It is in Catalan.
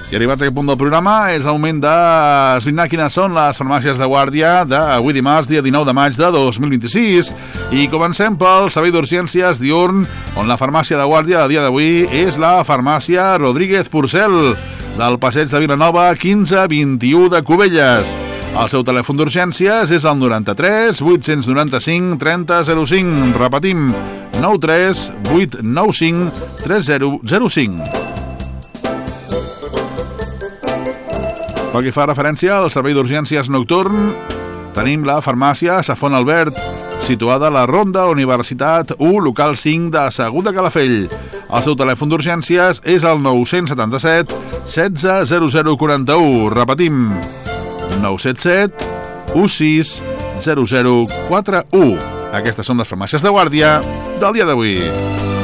I arribats a aquest punt del programa és el moment d'esbrinar quines són les farmàcies de guàrdia d'avui dimarts, dia 19 de maig de 2026. I comencem pel servei d'urgències diürn, on la farmàcia de guàrdia de dia d'avui és la farmàcia Rodríguez Porcel, del passeig de Vilanova 1521 de Cubelles. El seu telèfon d'urgències és el 93 895 3005. Repetim, 93 895 3005. Pel que fa referència al servei d'urgències nocturn, tenim la farmàcia Safon Albert, situada a la Ronda Universitat 1, local 5 de Segur de Calafell. El seu telèfon d'urgències és el 977 16 0041. Repetim, 977 16 0041. Aquestes són les farmàcies de guàrdia del dia d'avui.